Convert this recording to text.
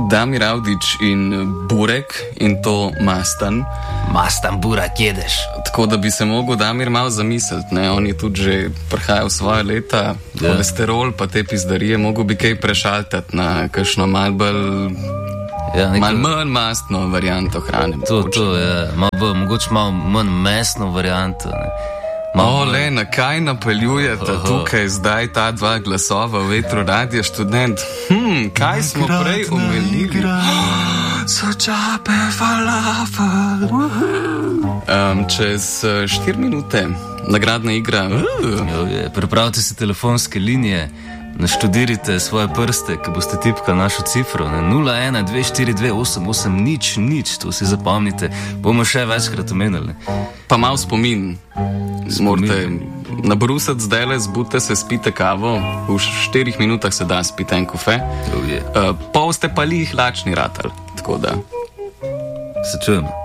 Damir Avdić in Burek in to mastan. Mastan burak jedeš. Tako da bi se mogel Damir malo zamisliti, ne? On je tudi že prihajal v svoje leta, kolesterol pa te pizdarije, mogel bi kaj prešaltati na kakšno malo bolj, malo manj mastno varianto hrane. To je, mogoče malo manj mesno varianto, ne. Le, na kaj napeljujete tukaj zdaj ta dva glasova v vetru Radio Študent? Kaj smo prej omenili? Sočape falafel. Čez 4 minute nagradna igra. Pripravite si telefonske linije, naštudirite svoje prste, ki boste tipkali našo cifro. 01-242-880, to si zapomnite. Bomo še večkrat omenili. Pa malo spomin. Morate nabrusati zdajle, zbudite se, spite kavo, v 4 minutah se da spiti en kofe. Pol ste pa lih lačni ratal, tako da. Se čujemo.